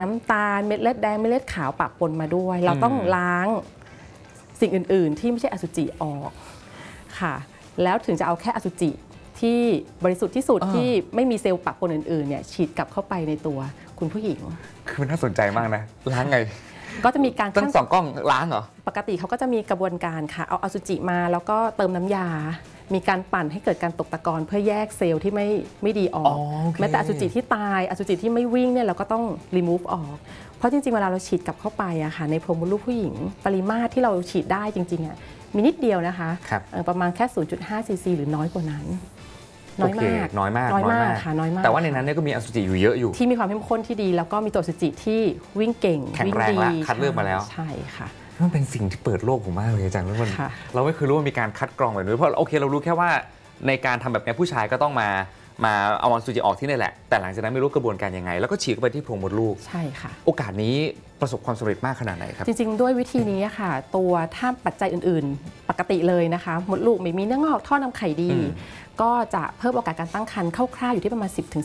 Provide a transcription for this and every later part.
น้ำตาลเม็ดเลือดแดงเม็ดเลือดขาวปะปนมาด้วยเราต้องล้างสิ่งอื่นๆที่ไม่ใช่อสุจิออกค่ะแล้วถึงจะเอาแค่อสุจิที่บริสุทธิ์ที่สุดที่ไม่มีเซลล์ปะปนอื่นๆเนี่ยฉีดกลับเข้าไปในตัวคุณผู้หญิงคือน่าสนใจมากนะล้างไงก็จะมีการตั้ง2 กล้องล้างเหรอปกติเขาก็จะมีกระบวนการค่ะเอาอสุจิมาแล้วก็เติมน้ำยามีการปั่นให้เกิดการตกตะกอนเพื่อแยกเซลล์ที่ไม่ดีออกแม้แต่อสุจิที่ตายอสุจิที่ไม่วิ่งเนี่ยเราก็ต้อง remove ออกเพราะจริงๆเวลาเราฉีดกลับเข้าไปอะค่ะในโพรงมดลูกผู้หญิงปริมาตรที่เราฉีดได้จริงๆอะมีนิดเดียวนะคะประมาณแค่ 0.5 ซีซีหรือน้อยกว่านั้นน้อยมากค่ะน้อยมากแต่ว่าในนั้นเนี่ยก็มีอสุจิอยู่เยอะอยู่ที่มีความเข้มข้นที่ดีแล้วก็มีตัวอสุจิที่วิ่งเก่งแข็งแรงและคัดเลือกมาแล้วใช่ค่ะมันเป็นสิ่งที่เปิดโลกผมมากเลยอาจารย์ทุกคนเราไม่เคยรู้ว่ามีการคัดกรองแบบนี้เพราะโอเคเรารู้แค่ว่าในการทำแบบนี้ผู้ชายก็ต้องมาเอาอสุจิออกที่นี่แหละแต่หลังจากนั้นไม่รู้กระบวนการยังไงแล้วก็ฉีดเข้าไปที่โพรงมดลูกใช่ค่ะโอกาสนี้ประสบความสำเร็จมากขนาดไหนครับจริงๆด้วยวิธีนี้ค่ะตัวถ้าปัจจัยอื่นๆปกติเลยนะคะมดลูกไม่มีเนื้องอกท่อนำไข่ดีก็จะเพิ่มโอกาสการตั้งครรภ์คร่าวๆอยู่ที่ประมาณ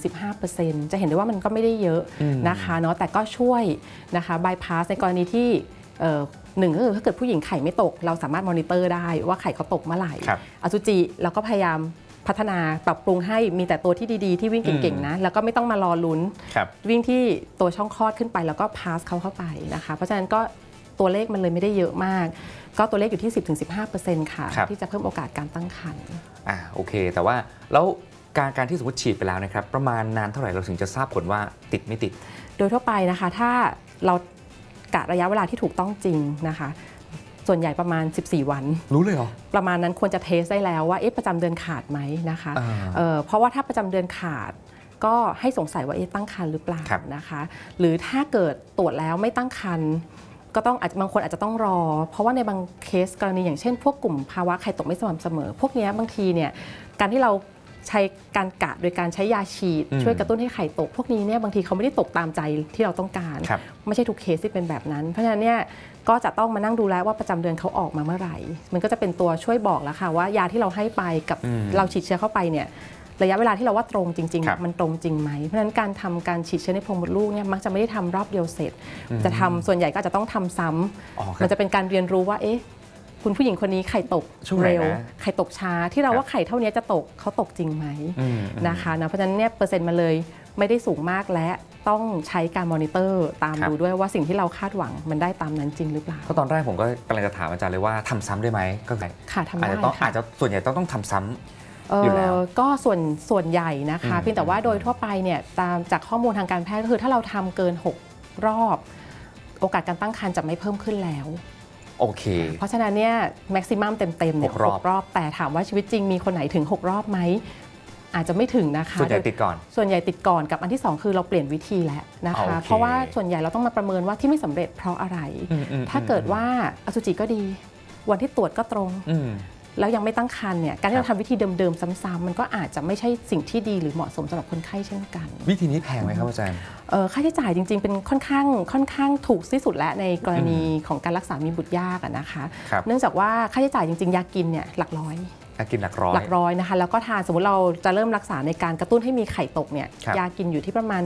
10-15% จะเห็นได้ว่ามันก็ไม่ได้เยอะนะคะเนาะแต่ก็ช่วยนะคะบายพาสในกรณีที่หนึ่งก็คือถ้าเกิดผู้หญิงไข่ไม่ตกเราสามารถมอนิเตอร์ได้ว่าไข่เขาตกเมื่อไหร่อสุจิเราก็พยายามพัฒนาปรับปรุงให้มีแต่ตัวที่ดีๆที่วิ่งเก่งๆนะแล้วก็ไม่ต้องมารอลุ้นวิ่งที่ตัวช่องคลอดขึ้นไปแล้วก็พาสเข้าไปนะคะเพราะฉะนั้นก็ตัวเลขมันเลยไม่ได้เยอะมากก็ตัวเลขอยู่ที่ 10-15% ค่ะที่จะเพิ่มโอกาสการตั้งครรภ์โอเคแต่ว่าแล้วการที่สมมติฉีดไปแล้วนะครับประมาณนานเท่าไหร่เราถึงจะทราบผลว่าติดไม่ติดโดยทั่วไปนะคะถ้าเรากะระยะเวลาที่ถูกต้องจริงนะคะส่วนใหญ่ประมาณ14 วันรู้เลยเหรอประมาณนั้นควรจะเทสได้แล้วว่าประจำเดือนขาดไหมนะคะเพราะว่าถ้าประจำเดือนขาดก็ให้สงสัยว่าตั้งครรภ์หรือเปล่านะคะหรือถ้าเกิดตรวจแล้วไม่ตั้งครรภ์ก็ต้องบางคนอาจจะต้องรอเพราะว่าในบางเคสกรณีอย่างเช่นพวกกลุ่มภาวะไข่ตกไม่สม่ำเสมอพวกนี้บางทีเนี่ยการที่เราใช้การกะโดยการใช้ยาฉีดช่วยกระตุ้นให้ไข่ตกพวกนี้เนี่ยบางทีเขาไม่ได้ตกตามใจที่เราต้องการไม่ใช่ทุกเคสที่เป็นแบบนั้นเพราะฉะนั้นเนี่ยก็จะต้องมานั่งดูแลว่าประจำเดือนเขาออกมาเมื่อไหร่มันก็จะเป็นตัวช่วยบอกแล้วค่ะว่ายาที่เราให้ไปกับเราฉีดเชื้อเข้าไปเนี่ยระยะเวลาที่เราว่าตรงจริงๆมันตรงจริงไหมเพราะฉะนั้นการฉีดเชื้อในโพรงมดลูกเนี่ยมักจะไม่ได้ทำรอบเดียวเสร็จจะทำส่วนใหญ่ก็จะต้องทำซ้ำมันจะเป็นการเรียนรู้ว่าคุณผู้หญิงคนนี้ไข่ตกเร็วไข่ตกช้าที่เราว่าไข่เท่านี้จะตกเขาตกจริงไหมนะคะเพราะฉะนั้นเนี่ยเปอร์เซ็นต์มันเลยไม่ได้สูงมากและต้องใช้การมอนิเตอร์ตามดูด้วยว่าสิ่งที่เราคาดหวังมันได้ตามนั้นจริงหรือเปล่าเพราะตอนแรกผมก็กำลังจะถามอาจารย์เลยว่าทำซ้ำได้ไหมก็ค่ะทำได้อาจจะส่วนใหญ่ต้องทำซ้ำอยู่แล้วก็ส่วนใหญ่นะคะเพียงแต่ว่าโดยทั่วไปเนี่ยตามจากข้อมูลทางการแพทย์ก็คือถ้าเราทำเกิน6 รอบโอกาสการตั้งครรภ์จะไม่เพิ่มขึ้นแล้วโอเคเพราะฉะนั้นเนี่ยแม็กซิมัมเต็มๆเนี่ย6 รอบแต่ถามว่าชีวิตจริงมีคนไหนถึง6 รอบไหมอาจจะไม่ถึงนะคะส่วนใหญ่ติดก่อนกับอันที่2คือเราเปลี่ยนวิธีแล้วนะคะเพราะว่าส่วนใหญ่เราต้องมาประเมินว่าที่ไม่สำเร็จเพราะอะไรถ้าเกิดว่าอสุจิก็ดีวันที่ตรวจก็ตรงแล้วยังไม่ตั้งครรภ์เนี่ยการที่เราทำวิธีเดิมๆซ้ำๆมันก็อาจจะไม่ใช่สิ่งที่ดีหรือเหมาะสมสำหรับคนไข้เช่นกันวิธีนี้แพงไหมครับอาจารย์ค่าใช้จ่ายจริงๆเป็นค่อนข้างถูกที่สุดและในกรณีของการรักษามีบุตรยากนะคะเนื่องจากว่าค่าใช้จ่ายจริงๆยากินเนี่ยหลักร้อยกินหลักร้อยนะคะแล้วก็ทานสมมติเราจะเริ่มรักษาในการกระตุ้นให้มีไข่ตกเนี่ยยากินอยู่ที่ประมาณ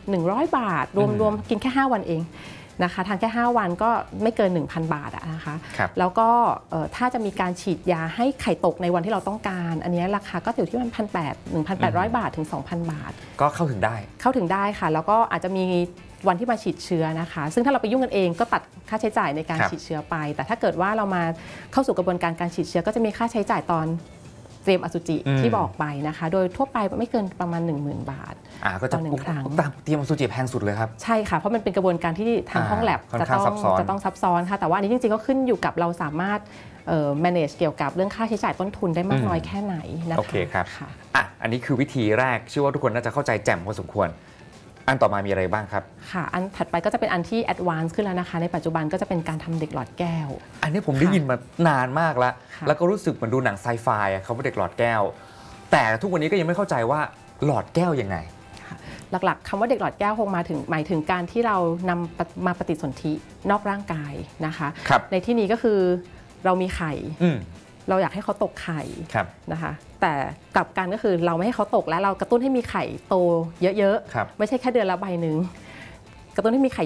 100 บาทรวมกินแค่5 วันเองนะคะทานแค่5 วันก็ไม่เกิน 1,000 บาทนะคะแล้วก็ถ้าจะมีการฉีดยาให้ไข่ตกในวันที่เราต้องการอันนี้ราคาก็อยู่ที่1,800 บาทถึง 2,000 บาทก็เข้าถึงได้ค่ะแล้วก็อาจจะมีวันที่มาฉีดเชื้อนะคะซึ่งถ้าเราไปยุ่งกันเองก็ตัดค่าใช้จ่ายในการฉีดเชื้อไปแต่ถ้าเกิดว่าเรามาเข้าสู่กระบวนการฉีดเชื้อก็จะมีค่าใช้จ่ายตอนเตรียมอสุจิที่บอกไปนะคะโดยทั่วไปไม่เกินประมาณ 10,000 บาทก็จะ1 ครั้งเตรียมอสุจิแพงสุดเลยครับใช่ค่ะเพราะมันเป็นกระบวนการที่ทางห้องแลบจะต้องซับซ้อนค่ะแต่ว่าอันนี้จริงๆก็ขึ้นอยู่กับเราสามารถmanage เกี่ยวกับเรื่องค่าใช้จ่ายต้นทุนได้มากน้อยแค่ไหนนะคะโอเคครับอันนี้คือวิธีแรกเชื่อว่าทุกคนน่าจะเข้าใจแจ่มพอสมควรอันต่อมามีอะไรบ้างครับค่ะอันถัดไปก็จะเป็นอันที่ advance ขึ้นแล้วนะคะในปัจจุบันก็จะเป็นการทำเด็กหลอดแก้วอันนี้ผมได้ยินมานานมากแล้วก็รู้สึกเหมือนดูหนังไซไฟเขาว่าเด็กหลอดแก้วแต่ทุกวันนี้ก็ยังไม่เข้าใจว่าหลอดแก้วยังไงหลักๆคำว่าเด็กหลอดแก้วคงหมายถึงการที่เรานำมาปฏิสนธินอกร่างกายนะคะในที่นี้ก็คือเรามีไข่เราอยากให้เขาตกไข่นะคะแต่กลับกันก็คือเราไม่ให้เขาตกและเรากระตุ้นให้มีไข่โตเยอะๆไม่ใช่แค่เดือนละใบหนึ่งกระตุ้นให้มีไข่